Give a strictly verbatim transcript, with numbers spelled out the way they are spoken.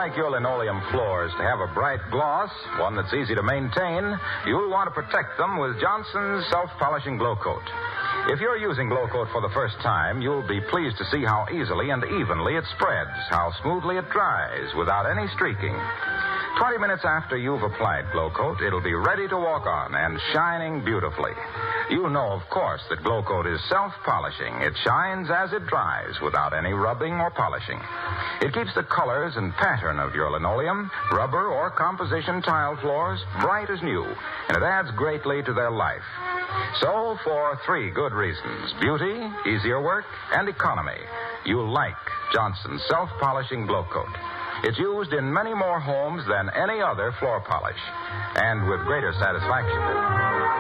like your linoleum floors to have a bright gloss, one that's easy to maintain, you'll want to protect them with Johnson's self-polishing Glow Coat. If you're using Glow Coat for the first time, you'll be pleased to see how easily and evenly it spreads, how smoothly it dries without any streaking. Twenty minutes after you've applied Glow Coat, it'll be ready to walk on and shining beautifully. You know, of course, that Glow Coat is self-polishing. It shines as it dries without any rubbing or polishing. It keeps the colors and pattern of your linoleum, rubber, or composition tile floors bright as new, and it adds greatly to their life. So, for three good reasons, beauty, easier work, and economy, you'll like Johnson's self-polishing Glow Coat. It's used in many more homes than any other floor polish, and with greater satisfaction.